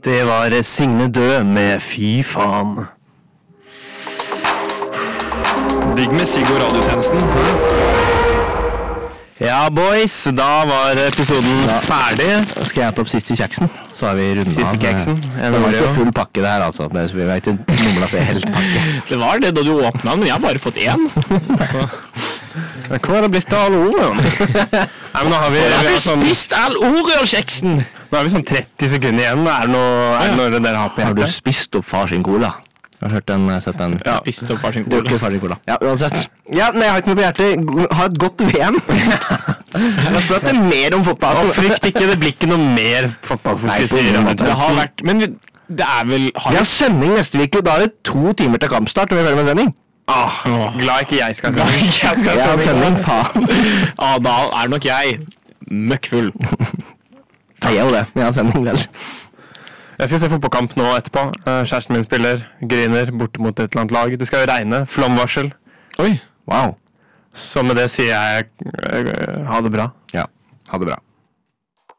Det var Signe Død med Fy faen. Digg med Sigurd radiotjenesten. Ja, boys, da var episoden ferdig. Skal jeg ta opp siste kjeksen? Så er vi rundt av. Siste keksen. Det var ikke full pakke det her, altså. Vi vet ikke numla seg helt pakke. Det var det da du åpnet den, men jeg har bare fått én. Hva har det blitt av alle ordene? Nei, men nå har vi spist all Oreo-kjeksen? Nå har vi sånn 30 sekunder igjen. Er det noe dere har på Har du hjertet? spist opp far sin cola? Jeg har sett den. Ja. Spist opp far sin Drukket cola. far sin cola. Ja, uansett. Ja, nei, jeg har ikke noe på hjertet. Ha et godt VM. Jeg skal prate mer om fotball. Og frykt ikke, det blir ikke noe mer fotballfokus i Det har radiotjenesten. vært, men det er vel... Vi har sending neste uke, da er det 2 timer til kampstart, og vi er ferdig med sending. Glad ikke jeg skal se. Jeg har sending, faen. Da er nok jeg møkkfull. Jeg er jo det, men jeg har sending vel. Jeg skal se fotballkamp nå etterpå. Kjæresten min spiller, griner borte mot et eller annet lag. Det skal jo regne, flomvarsel. Oi. Wow. Så med det sier jeg ha det bra. Ja, ha det bra.